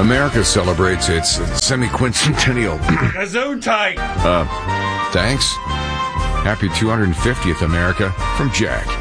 America celebrates its semi-quincentennial. Gesundheit! Thanks. Happy 250th, America, from Jack.